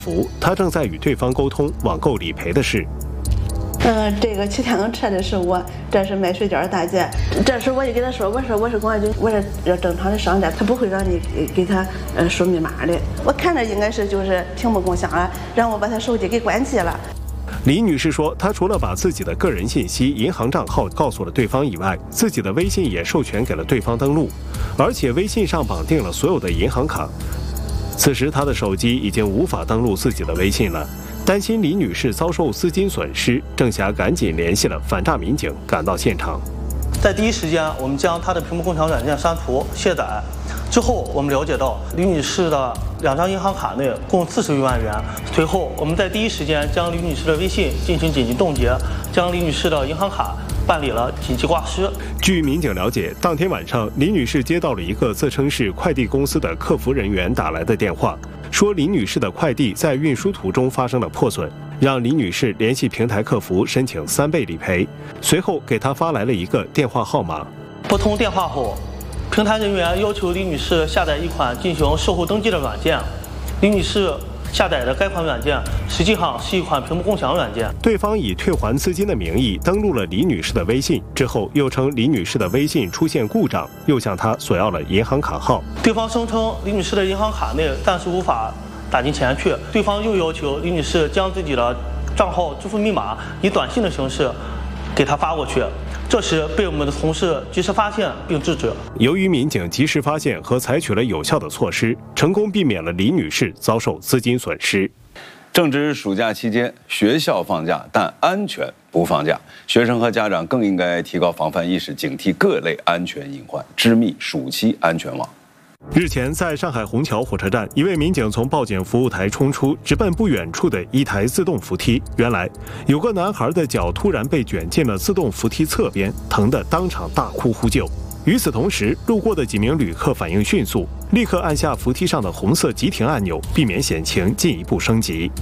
他正在与对方沟通网购理赔的事。 这个骑电动车的是我，这是卖水饺的大姐。这时我就跟他说，我说我是公安局，我是要正常的商家，他不会让你给他输密码的。我看着应该是就是屏幕共享了，让我把他手机给关机了。 李女士说，她除了把自己的个人信息、银行账号告诉了对方以外，自己的微信也授权给了对方登录，而且微信上绑定了所有的银行卡。此时她的手机已经无法登录自己的微信了，担心李女士遭受资金损失，郑霞赶紧联系了反诈民警，赶到现场。 在第一时间，我们将她的屏幕共享软件删除卸载。之后，我们了解到李女士的2张银行卡内共40余万元。随后，我们在第一时间将李女士的微信进行紧急冻结，将李女士的银行卡办理了紧急挂失。 据民警了解，当天晚上，李女士接到了一个自称是快递公司的客服人员打来的电话，说李女士的快递在运输途中发生了破损，让李女士联系平台客服申请3倍理赔。随后给她发来了一个电话号码。 拨通电话后，平台人员要求李女士下载一款进行售后登记的软件。李女士下载的该款软件实际上是一款屏幕共享软件。 对方以退还资金的名义登录了李女士的微信，之后又称李女士的微信出现故障，又向她索要了银行卡号。 对方声称李女士的银行卡内暂时无法打进钱去，对方又要求李女士将自己的账号支付密码以短信的形式给她发过去。这时被我们的同事及时发现并制止。 由于民警及时发现和采取了有效的措施，成功避免了李女士遭受资金损失。 正值暑假期间，学校放假，但安全不放假。学生和家长更应该提高防范意识，警惕各类安全隐患，织密暑期安全网。 日前，在上海虹桥火车站，一位民警从报警服务台冲出，直奔不远处的一台自动扶梯。原来，有个男孩的脚突然被卷进了自动扶梯侧边，疼得当场大哭呼救。与此同时，路过的几名旅客反应迅速，立刻按下扶梯上的红色急停按钮，避免险情进一步升级。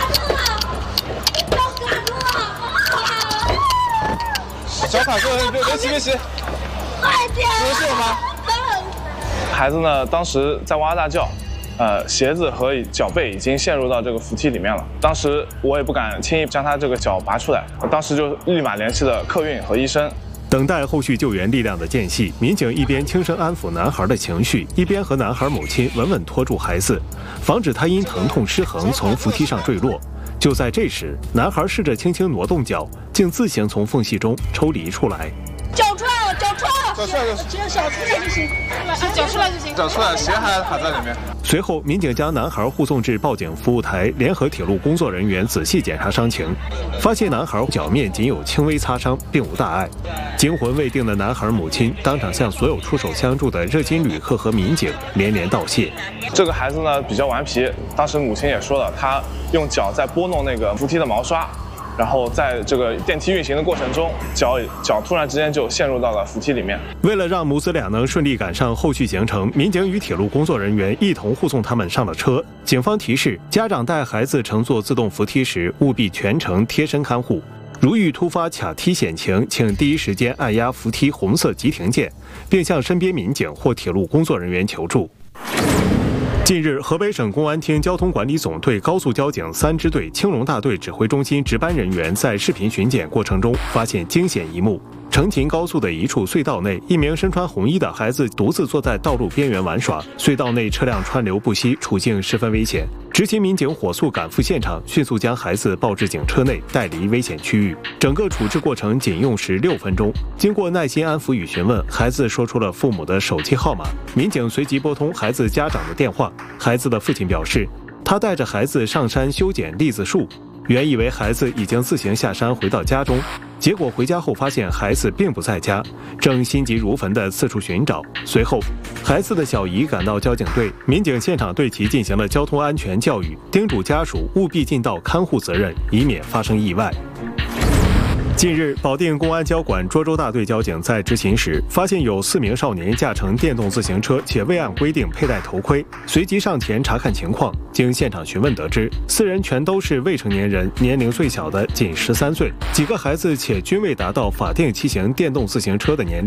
小卡说别骑，快点！有事吗？孩子呢，当时在哇哇大叫，鞋子和脚背已经陷入到这个扶梯里面了。当时我也不敢轻易将他这个脚拔出来，我当时就立马联系了客运和医生。 等待后续救援力量的间隙，民警一边轻声安抚男孩的情绪，一边和男孩母亲稳稳拖住孩子，防止他因疼痛失衡从扶梯上坠落。就在这时，男孩试着轻轻挪动脚，竟自行从缝隙中抽离出来。 脚出来了，只要脚出来就行，脚出来就行，脚出来，鞋还卡在里面。 随后，民警将男孩护送至报警服务台，联合铁路工作人员仔细检查伤情，发现男孩脚面仅有轻微擦伤，并无大碍。惊魂未定的男孩母亲当场向所有出手相助的热心旅客和民警连连道谢。 这个孩子呢比较顽皮，当时母亲也说了，他用脚在拨弄那个扶梯的毛刷。然后在这个电梯运行的过程中，脚突然之间就陷入到了扶梯里面。 为了让母子俩能顺利赶上后续行程，民警与铁路工作人员一同护送他们上了车。警方提示，家长带孩子乘坐自动扶梯时，务必全程贴身看护。如遇突发卡梯险情，请第一时间按压扶梯红色急停键，并向身边民警或铁路工作人员求助。近日，河北省公安厅交通管理总队高速交警3支队青龙大队指挥中心值班人员在视频巡检过程中发现惊险一幕。成秦高速的一处隧道内，一名身穿红衣的孩子独自坐在道路边缘玩耍，隧道内车辆川流不息，处境十分危险。执勤民警火速赶赴现场，迅速将孩子抱至警车内，带离危险区域。整个处置过程仅用时6分钟。经过耐心安抚与询问，孩子说出了父母的手机号码。民警随即拨通孩子家长的电话，孩子的父亲表示，他带着孩子上山修剪栗子树。原以为孩子已经自行下山回到家中，结果回家后发现孩子并不在家，正心急如焚地四处寻找。随后，孩子的小姨赶到交警队，民警现场对其进行了交通安全教育，叮嘱家属务必尽到看护责任，以免发生意外。近日，保定公安交管涿州大队交警在执勤时，发现有4名少年驾乘电动自行车，且未按规定佩戴头盔，随即上前查看情况。经现场询问得知，4人全都是未成年人，年龄最小的仅13岁，几个孩子且均未达到法定骑行电动自行车的年龄。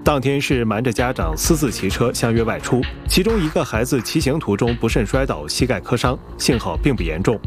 当天是瞒着家长私自骑车相约外出，其中一个孩子骑行途中不慎摔倒，膝盖磕伤，幸好并不严重。